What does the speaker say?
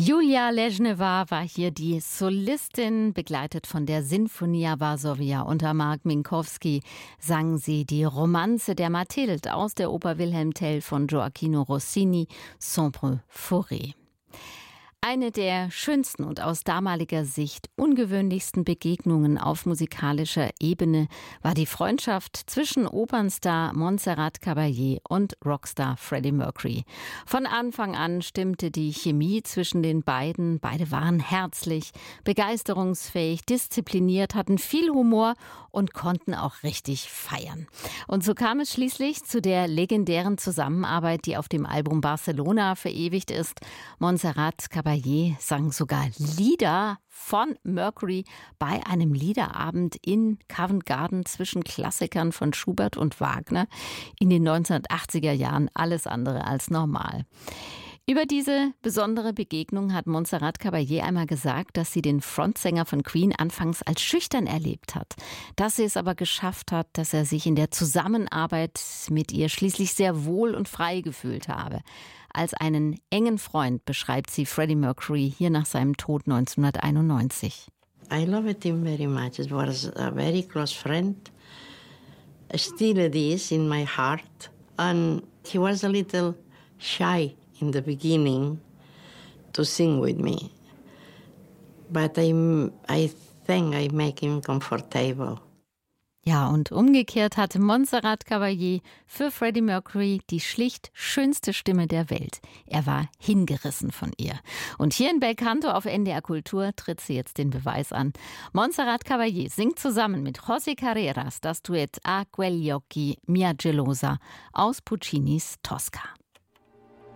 Julia Ležneva war hier die Solistin, begleitet von der Sinfonia Varsovia. Unter Mark Minkowski sang sie die Romanze der Mathilde aus der Oper Wilhelm Tell von Gioacchino Rossini, Sombre Forêt. Eine der schönsten und aus damaliger Sicht ungewöhnlichsten Begegnungen auf musikalischer Ebene war die Freundschaft zwischen Opernstar Montserrat Caballé und Rockstar Freddie Mercury. Von Anfang an stimmte die Chemie zwischen den beiden. Beide waren herzlich, begeisterungsfähig, diszipliniert, hatten viel Humor und konnten auch richtig feiern. Und so kam es schließlich zu der legendären Zusammenarbeit, die auf dem Album Barcelona verewigt ist. Montserrat Caballé sang sogar Lieder von Mercury bei einem Liederabend in Covent Garden zwischen Klassikern von Schubert und Wagner in den 1980er Jahren. Alles andere als normal. Über diese besondere Begegnung hat Montserrat Caballé einmal gesagt, dass sie den Frontsänger von Queen anfangs als schüchtern erlebt hat. Dass sie es aber geschafft hat, dass er sich in der Zusammenarbeit mit ihr schließlich sehr wohl und frei gefühlt habe. Als einen engen Freund beschreibt sie Freddie Mercury hier nach seinem Tod 1991. I loved him very much. It was a very close friend. Still it is in my heart. And he was a little shy in the beginning to sing with me. But I think I make him comfortable. Ja, und umgekehrt hatte Montserrat Caballé für Freddie Mercury die schlicht schönste Stimme der Welt. Er war hingerissen von ihr. Und hier in Bel Canto auf NDR Kultur tritt sie jetzt den Beweis an. Montserrat Caballé singt zusammen mit José Carreras das Duett A quegli occhi mia gelosa aus Puccinis Tosca.